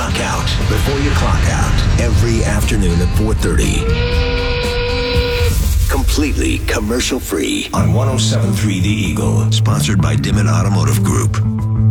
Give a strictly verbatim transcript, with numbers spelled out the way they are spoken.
rock out before you clock out every afternoon at four thirty. Completely commercial free on one oh seven point three The Eagle. Sponsored by Dimmitt Automotive Group.